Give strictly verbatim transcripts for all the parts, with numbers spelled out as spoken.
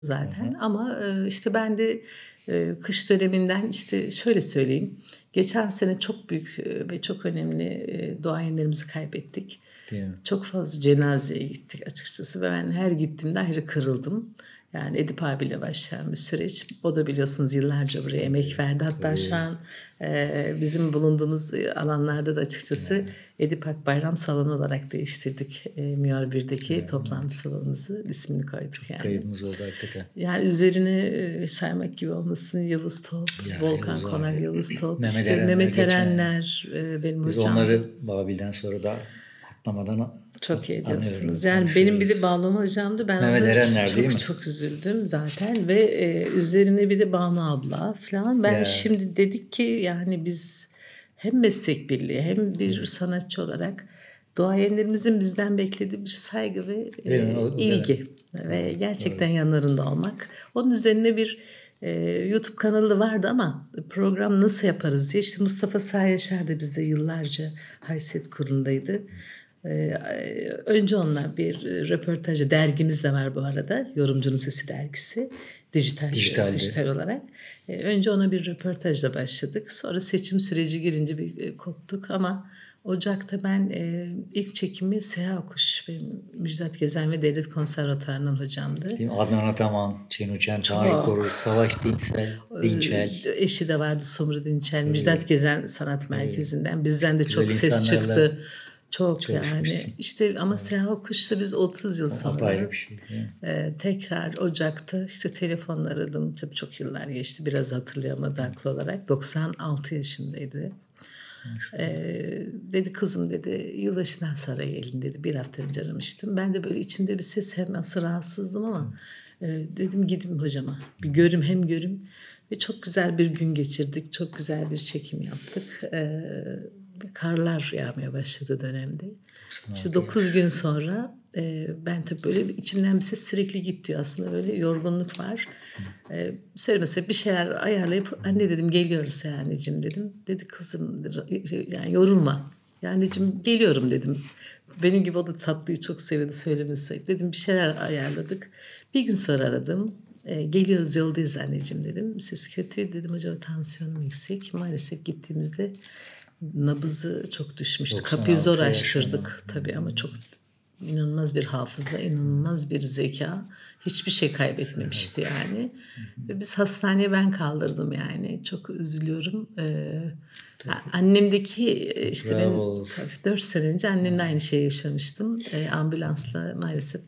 Hı zaten hı. ama, eee, işte, ben de, eee, kış döneminden, işte, şöyle söyleyeyim, geçen sene çok büyük, eee, ve çok önemli, eee, duayenlerimizi kaybettik. Değil mi? Çok fazla cenazeye gittik açıkçası ve ben her gittiğimde ayrı kırıldım. Yani Edip abiyle başlayan bir süreç. O da biliyorsunuz yıllarca buraya emek Tabii, verdi. Hatta şu tabii. an, eee, bizim bulunduğumuz, eee, alanlarda da açıkçası Ya, Edip Akbayram Salonu olarak değiştirdik. Eee, Mior birdeki toplantı evet. salonumuzu, ismini koyduk Çok yani. kaybımız oldu hakikaten. Yani üzerine, eee, saymak gibi olmasın, Yavuz Top, Ya Volkan Yavuz Konak, abi, Yavuz Top, Mehmet işte Erenler Mehmet geçen Erenler, eee, benim biz hocamdı. onları Babil'den sonra da atlamadan Çok iyi anıyoruz, ediyorsunuz. Yani benim bir de konuşuyoruz. bağlama hocamdı. Ben Mehmet orada Erenler değil çok mi? çok üzüldüm zaten ve e, üzerine bir de Banu abla falan. Ben Ya şimdi dedik ki yani biz hem meslek birliği hem bir evet. sanatçı olarak duayenlerimizin bizden beklediği bir saygı ve Değil mi? O, e, o kadar. ilgi ve Doğru, gerçekten doğru. yanlarında olmak. Onun üzerine bir e, YouTube kanalı vardı ama program nasıl yaparız diye işte Mustafa Sağ Yaşar da bizde yıllarca Haysiyet Kurulu'ndaydı. Ee, önce onunla bir röportajı, dergimiz de var bu arada. Yorumcunun Sesi dergisi. Dijital, Dijitalde. dijital olarak. Ee, önce ona bir röportajla başladık. Sonra seçim süreci girince bir e, koptuk ama Ocak'ta ben e, ilk çekimi Seha Okuş, benim Müjdat Gezen ve Devlet Konservatuvarı'nın hocamdı. Değil mi? Adnan Ataman, Çiğnuçen, Tanrı Çok. Korur, Savaş Dinçel, Dinçel. Ee, Eşi de vardı Sumru Dinçel, Müjdat Tabii, Gezen Sanat tabii. Merkezi'nden. Bizden de Güzel çok ses insanlarla çıktı. Çok yani. çalışmışsın. İşte ama Seha Okuş'ta biz otuz yıl O apayrı sonra bir şey değil mi? e, tekrar Ocak'ta işte telefonla aradım. Tabii çok yıllar geçti. Biraz hatırlayamadı haklı olarak. doksan altı yaşındaydı. Maşallah. Ee, dedi kızım dedi yılbaşından sonra gelin dedi. Bir hafta önce aramıştım. Ben de böyle içimde bir ses hem nasıl rahatsızdım ama e, dedim gideyim hocama. Bir görüm hem görüm. Ve çok güzel bir gün geçirdik. Çok güzel bir çekim yaptık. Ee, karlar yağmaya başladı dönemde. İşte doksan altı dokuz yaş. gün sonra e, ben tabii böyle bir içimden bir ses sürekli git diyor. Aslında böyle yorgunluk var. E, söylemese bir şeyler ayarlayıp anne dedim geliyoruz Seyahaneciğim dedim. Dedi kızım yani yorulma. Yani anneciğim geliyorum dedim. Benim gibi o da tatlıyı çok seviyordu söylemesi. Dedim bir şeyler ayarladık. Bir gün sonra aradım. E, geliyoruz yoldayız anneciğim dedim. Sesi kötü dedim hocam tansiyonum yüksek. Maalesef gittiğimizde nabızı çok düşmüştü. Kapıyı zor doksan altı yaşında. açtırdık tabii ama çok inanılmaz bir hafıza, inanılmaz bir zeka. Hiçbir şey kaybetmemişti yani. Ve biz hastaneye ben kaldırdım yani. Çok üzülüyorum. Ee, annemdeki işte Bravo ben olsun. tabii dört sene önce annemle aynı şeyi yaşamıştım. Ee, ambulansla maalesef.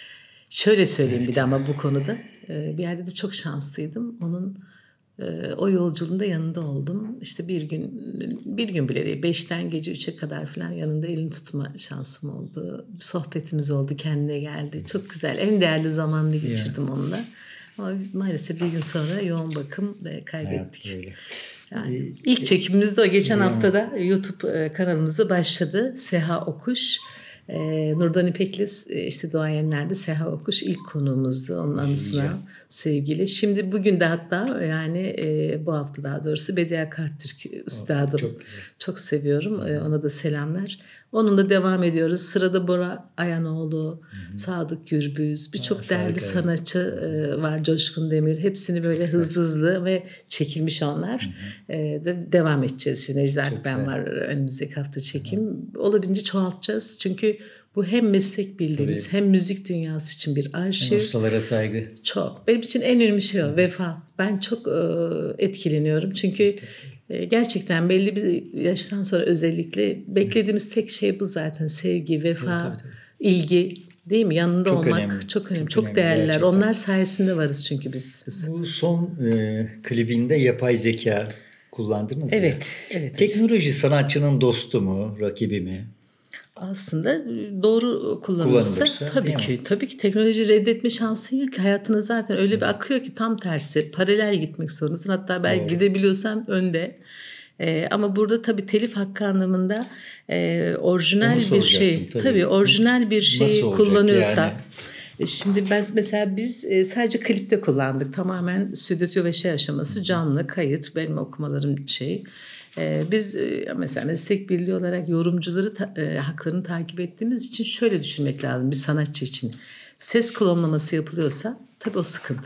Şöyle söyleyeyim bir Evet. de ama bu konuda. Ee, bir yerde de çok şanslıydım. Onun ee, o yolculuğunda yanında oldum. İşte bir gün, bir gün bile değil, beşten gece üçe kadar falan yanında elini tutma şansım oldu. Sohbetimiz oldu, kendine geldi. Çok güzel, en değerli zamanını Ya, geçirdim onunla. Ama maalesef bir gün sonra yoğun bakım ve hayat kaybettik. böyle. Yani Ee, ilk çekimimiz de o. Geçen Değil mi? hafta da YouTube e, kanalımızda başladı. Seha Okuş. E, Nurdan İpek'le e, işte duayenlerde Seha Okuş ilk konuğumuzdu. Onun İzleyeceğim. anısına sevgili. Şimdi bugün de hatta yani e, bu hafta daha doğrusu Bediye Akartürk üstadım. Çok güzel. Çok seviyorum. E, ona da selamlar. Onunla devam ediyoruz. Sırada Bora Ayanoğlu, Sadık Gürbüz, Aa, birçok değerli Sadık abi. sanatçı e, var. Coşkun Demir. Hepsini böyle Güzel. hızlı hızlı ve çekilmiş onlar. E, de devam edeceğiz. Şimdi Necla Çok Akben güzel. var önümüzdeki hafta çekim. Olabildiğince çoğaltacağız. Çünkü bu hem meslek bildiğimiz Tabii. hem müzik dünyası için bir Hem arşiv. ustalara saygı. Çok. Benim için en önemli şey o. Vefa. Ben çok e, etkileniyorum. Çünkü e, gerçekten belli bir yaştan sonra özellikle beklediğimiz tek şey bu zaten. Sevgi, vefa, Tabii, tabii, tabii. ilgi. Değil mi? Yanında Çok olmak önemli. çok önemli. Çok Çok önemli değerliler. gerçekten. Onlar sayesinde varız çünkü biz. Bu son e, klibinde yapay zeka kullandınız ya. Evet. Evet. hocam. Teknoloji sanatçının dostu mu, rakibi mi? Aslında doğru kullanılırsa Kullanılırsa, tabii değil mi? ki tabii ki teknoloji reddetme şansın yok ki hayatına zaten öyle bir akıyor ki tam tersi paralel gitmek zorundasın hatta belki Doğru. gidebiliyorsan önde. Ee, ama burada tabii telif hakkı anlamında e, Onu orijinal bir soracaktım şey tabii. tabii orijinal bir Nasıl şeyi olacak kullanıyorsa yani? e, şimdi ben mesela biz e, sadece klipte kullandık tamamen stüdyo ve şey aşaması canlı kayıt benim okumalarım şey. Ee, biz e, mesela meslek birliği olarak yorumcuları ta- e, haklarını takip ettiğimiz için şöyle düşünmek lazım bir sanatçı için. Ses klonlaması yapılıyorsa Tabii o sıkıntı.